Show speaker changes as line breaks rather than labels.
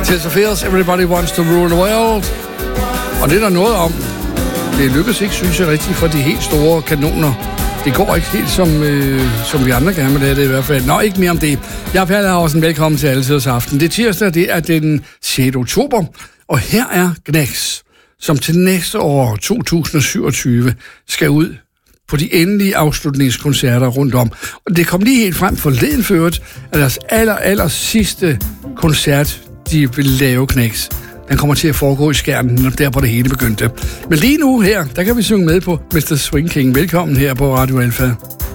Tears for Fears, Everybody Wants to Rule the World. Og det er der noget om. Det lykkes ikke, synes jeg, rigtigt for de helt store kanoner. Det går ikke helt, som vi andre gerne vil have det i hvert fald. Nå, ikke mere om det. Jeg er Per Laursen, velkommen til Alletiders Aften. Det er tirsdag, det er den 6. oktober, og her er Gnex, som til næste år, 2027, skal ud på de endelige afslutningskoncerter rundt om. Og det kom lige helt frem forleden ført, at deres aller sidste koncert, de vil lave Gnex. Den kommer til at foregå i Skærmen, der hvor det hele begyndte. Men lige nu her, der kan vi synge med på Mr. Swing King. Velkommen her på Radio Alfa.